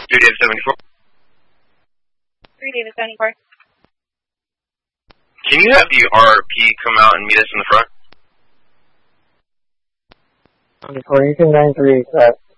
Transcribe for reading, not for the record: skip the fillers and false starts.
David 74. 3 David 74. Can you have the RP come out and meet us in the front? 24, you can 93, correct.